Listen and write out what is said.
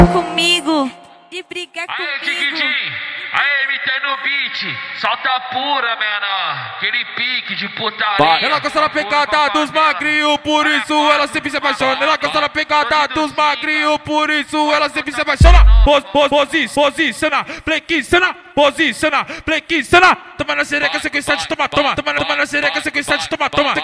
comigo, de brigar Aê, comigo. Tiquitim! Aê, MT no beat! Solta pura, menor! Aquele pique de putaria! Ela gosta da pegada dos magrinhos, por isso ela sempre se apaixona. Ela gosta da pegada dos magrinhos, por isso ela sempre se apaixona. Posiciona, flexiona, posiciona, flexiona. Toma na xereca, sequência de toma. Toma na xereca, sequência de toma.